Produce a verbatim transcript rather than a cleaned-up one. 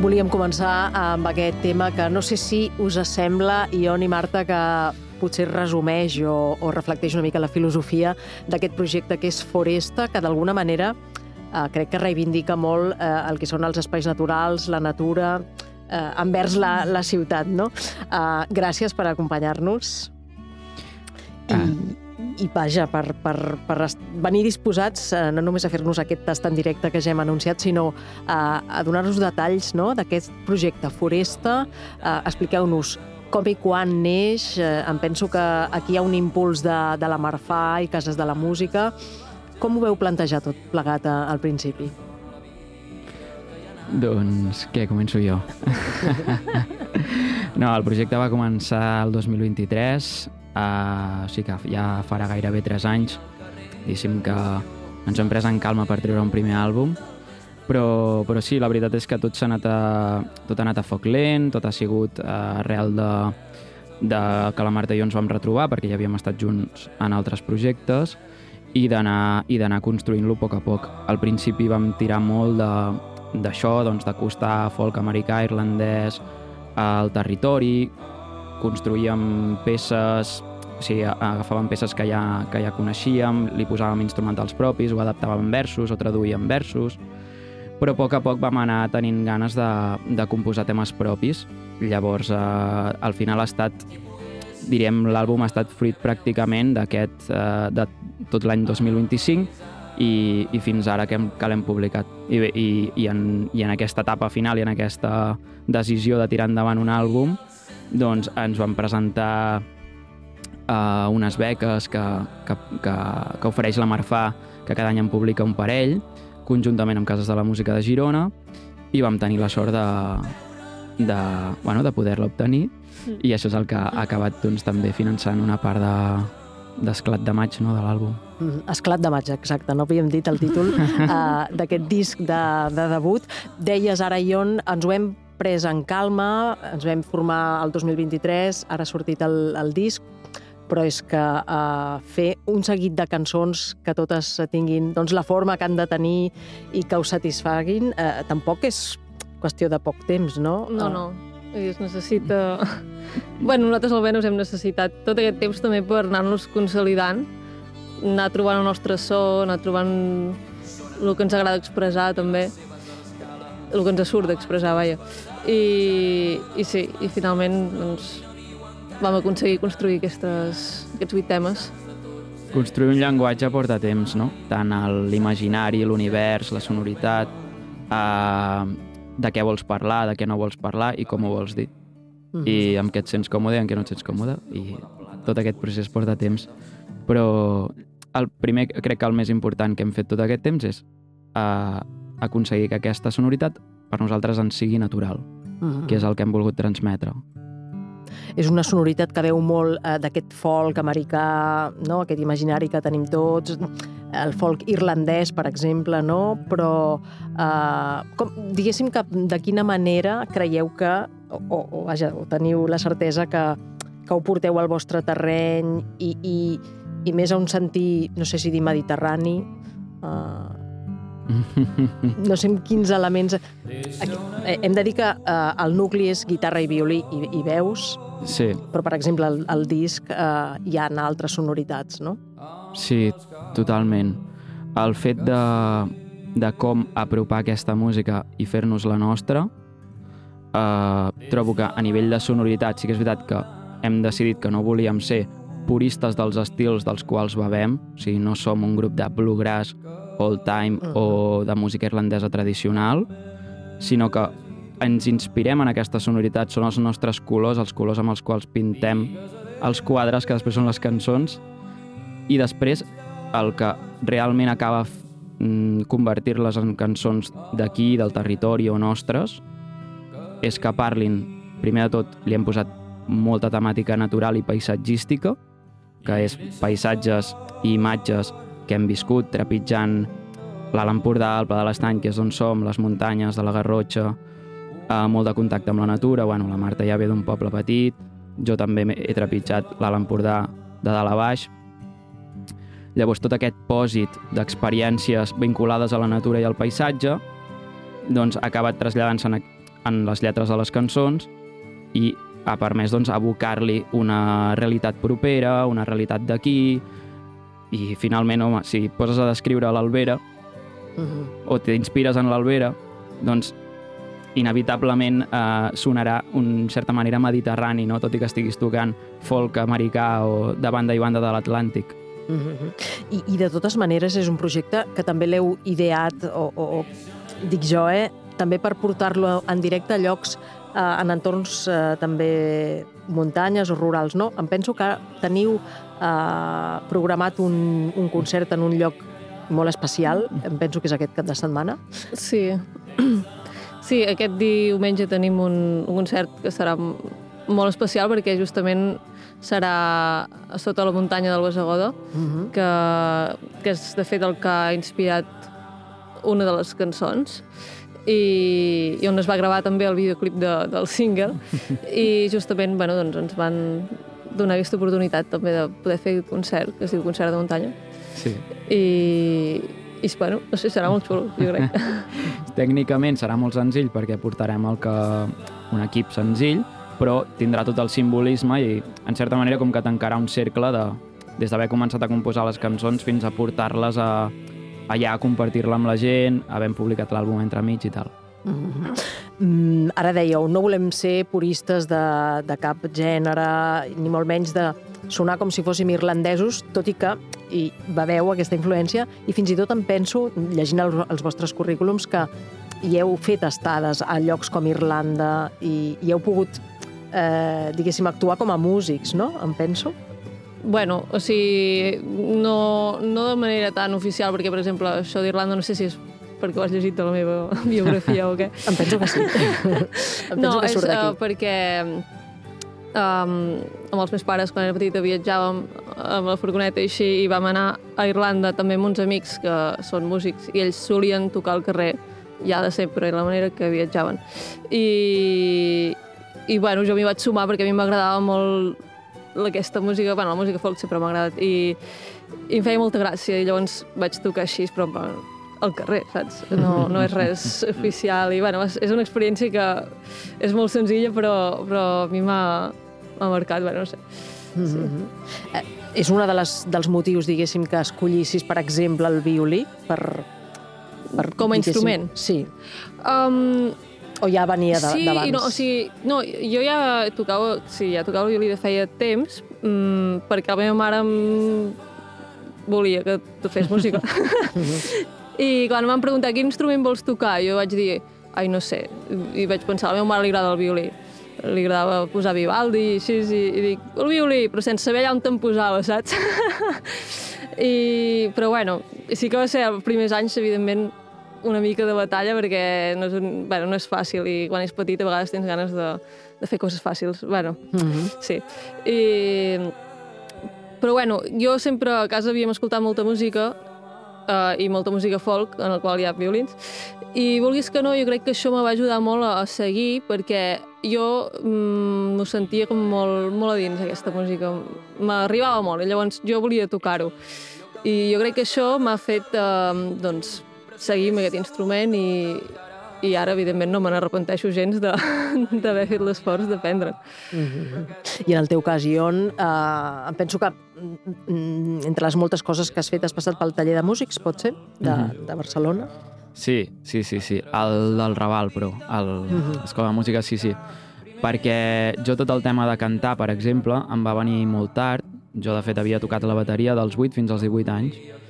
volíem començar amb aquest tema que no sé si us sembla, Ion i Marta, que potser resumeix o, o reflecteix una mica la filosofia d'aquest projecte que és Foresta, que d'alguna manera eh, crec que reivindica molt eh, el que són els espais naturals, la natura, eh, envers la, la ciutat, no? Eh, gràcies per acompanyar-nos. I, i vaja, per, per, per venir disposats eh, no només a fer-nos aquest tast en directe que ja hem anunciat, sinó eh, a donar-nos detalls, no?, d'aquest projecte Foresta. Eh, expliqueu-nos com i quan neix. Eh, em penso que aquí hi ha un impuls de, de la Marfà i Cases de la Música. Com ho veu plantejar tot plegat a, al principi? Doncs, què, començo jo. No, el projecte va començar el dos mil vint-i-tres, uh, o sigui que ja farà gairebé tres anys. Diguéssim que ens hem pres en calma per treure un primer àlbum, però, però sí, la veritat és que tot s'ha anat a, tot ha anat a foc lent, tot ha sigut uh, arrel de, de que la Marta i jo ens vam retrobar, perquè ja havíem estat junts en altres projectes, i d'anar i d'anar construint-lo a poc a poc. Al principi vam tirar molt de d'això, doncs, d'acostar folk americà, irlandès al territori, construíem peces, o sigui, agafàvem peces que ja, que ja coneixíem, li posàvem instrumentals propis, ho adaptàvem en versos o traduïem versos, però a poc a poc vam anar tenint ganes de, de composar temes propis. Llavors, eh, al final ha estat, diríem, l'àlbum ha estat fruit pràcticament d'aquest, eh, de tot l'any dos mil vint-i-cinc, I, i fins ara que, hem, que l'hem publicat. I, i, i, en, I en aquesta etapa final i en aquesta decisió de tirar endavant un àlbum, doncs ens van presentar uh, unes beques que, que, que, que ofereix la Marfà, que cada any en publica un parell, conjuntament amb Cases de la Música de Girona, i vam tenir la sort de, de, bueno, de poder-la obtenir, mm. i això és el que ha acabat, doncs, també finançant una part de d'Esclat de maig, no?, de l'àlbum. Mm, Esclat de maig, exacte, no havíem dit el títol uh, d'aquest disc de, de debut. Deies ara, Ion, ens ho hem pres en calma, ens vam formar el dos mil vint-i-tres, ara ha sortit el, el disc, però és que uh, fer un seguit de cançons que totes tinguin, doncs, la forma que han de tenir i que us satisfaguin, uh, tampoc és qüestió de poc temps, no? No, no. Es necessita... Bueno, nosaltres almenys hem necessitat tot aquest temps també per anar-nos consolidant, anar trobant el nostre so, anar trobant el que ens agrada expressar també, el que ens surt d'expressar, vaja. I, i sí, i finalment doncs, vam aconseguir construir aquestes, aquests vuit temes. Construir un llenguatge porta temps, no? Tant l'imaginari, l'univers, la sonoritat, eh, de què vols parlar, de què no vols parlar i com ho vols dir. Mm-hmm. I amb què et sents còmode i amb què no et sents còmode. I tot aquest procés porta temps. Però el primer, crec que el més important que hem fet tot aquest temps és uh, aconseguir que aquesta sonoritat per nosaltres ens sigui natural, mm-hmm. que és el que hem volgut transmetre. És una sonoritat que veu molt eh, d'aquest folk americà, no?, aquest imaginari que tenim tots, el folk irlandès, per exemple, no? Però eh, com, diguéssim que de quina manera creieu que, o, o, o, vaja, o teniu la certesa que, que ho porteu al vostre terreny i, i, i més a un sentir, no sé si dir mediterrani, eh, no sé quins elements... Aquí, hem de dir que eh, el nucli és guitarra i violí i, i veus, sí. Però, per exemple, el, el disc eh, hi ha altres sonoritats, no? Sí, totalment. El fet de, de com apropar aquesta música i fer-nos la nostra, eh, trobo que a nivell de sonoritat sí que és veritat que hem decidit que no volíem ser puristes dels estils dels quals bevem, o sigui, no som un grup de bluegrass, old time uh-huh. o de música irlandesa tradicional, sinó que ens inspirem en aquesta sonoritat, són els nostres colors, els colors amb els quals pintem els quadres que després són les cançons, i després el que realment acaba mm, convertir-les en cançons d'aquí, del territori o nostres, és que parlin, primer de tot, li hem posat molta temàtica natural i paisatgística, que és paisatges i imatges que hem viscut trepitjant l'Alt Empordà, el Pla de l'Estany, que és on som, les muntanyes de la Garrotxa, eh, molt de contacte amb la natura. Bueno, la Marta ja ve d'un poble petit, jo també he trepitjat l'Alt Empordà de dalt a baix. Llavors, tot aquest pòsit d'experiències vinculades a la natura i al paisatge doncs, ha acabat traslladant-se en, en les lletres de les cançons i ha permès doncs, abocar-li una realitat propera, una realitat d'aquí, i finalment, home, si poses a descriure l'Albera uh-huh. o t'inspires en l'Albera, doncs inevitablement eh, sonarà en certa manera mediterrani, no? Tot i que estiguis tocant folk americà o de banda i banda de l'Atlàntic. Uh-huh. I, I de totes maneres és un projecte que també l'heu ideat, o, o, o dic jo, eh, també per portar-lo en directe a llocs, eh, en entorns eh, també muntanyes o rurals, no? Em penso que teniu eh, programat un, un concert en un lloc molt especial, em penso que és aquest cap de setmana. Sí. Sí, aquest diumenge tenim un, un concert que serà molt especial perquè justament serà sota la muntanya del Bassegoda, uh-huh. que, que és de fet el que ha inspirat una de les cançons i, i on es va gravar també el videoclip de, del single i justament bueno, doncs ens van donar aquesta oportunitat també de poder fer el concert, que es diu Concert de Muntanya. Sí. I, i bueno, no sé, serà molt xulo, jo crec. Tècnicament serà molt senzill perquè portarem el que un equip senzill, però tindrà tot el simbolisme i, en certa manera, com que tancarà un cercle de, des d'haver començat a composar les cançons fins a portar-les a, allà, a compartir-la amb la gent, havent publicat l'àlbum entremig i tal. Mm-hmm. Mm, ara dèieu, no volem ser puristes de, de cap gènere, ni molt menys de sonar com si fóssim irlandesos, tot i que hi beveu aquesta influència, i fins i tot em penso, llegint el, els vostres currículums, que hi heu fet estades a llocs com Irlanda i, i heu pogut, eh, diguéssim, actuar com a músics, no? Em penso. Bueno, o sigui, no, no de manera tan oficial, perquè, per exemple, això d'Irlanda no sé si és perquè ho has llegit de la meva biografia o què. Em penso que sí. Em penso no, que surt d'aquí. No, és uh, perquè um, amb els meus pares, quan era petita, viatjàvem amb la furgoneta i així, i vam anar a Irlanda també amb uns amics que són músics, i ells solien tocar al carrer ja de sempre, i la manera que viatjaven. I, i bueno, jo m'hi vaig sumar perquè a mi m'agradava molt aquesta música, bueno, la música folk sempre m'ha agradat, i, i em feia molta gràcia, i llavors vaig tocar així, però al carrer, saps? No, no és res oficial, i bueno, és, és una experiència que és molt senzilla, però, però a mi m'ha marcat, bueno, no sé. Mm-hmm. Sí. Eh, és un de les, dels motius, diguéssim, que escollissis, per exemple, el violí, per... per com a instrument? Sí. Um, o ja venia d'abans? Sí, no, o sigui, no, jo ja tocava, sí, ja tocava el violí de feia temps, um, perquè la meva mare em volia que tu fes música. I quan em van preguntar quin instrument vols tocar, jo vaig dir, ai, no sé, i vaig pensar, a la meva mare li agrada el violí, li agradava posar Vivaldi i així, i, i dic, el violí, però sense saber allà on te'n posava, saps? I, però bueno, sí que va ser els primers anys, evidentment, una mica de batalla, perquè no és, un, bueno, no és fàcil, i quan és petit a vegades tens ganes de, de fer coses fàcils, bueno, mm-hmm. sí. I, però bueno, jo sempre a casa havíem escoltat molta música, Uh, i molta música folk, en la qual hi ha violins, i vulguis que no, jo crec que això me va ajudar molt a, a seguir, perquè jo mm, m'ho sentia com molt, molt a dins, aquesta música. M'arribava molt, i llavors jo volia tocar-ho. I jo crec que això m'ha fet uh, doncs, seguir amb aquest instrument, i, i ara, evidentment, no me n'arrepenteixo gens d'haver fet l'esforç d'aprendre. Mm-hmm. I en el teu cas, Ion, eh, em penso que mm, entre les moltes coses que has fet has passat pel taller de músics, pot ser? De, mm-hmm. de Barcelona? Sí, sí, sí, sí. El del Raval, però. El, mm-hmm. Escola de Música, sí, sí. Perquè jo tot el tema de cantar, per exemple, em va venir molt tard. Jo, de fet, havia tocat la bateria dels vuit fins als divuit anys.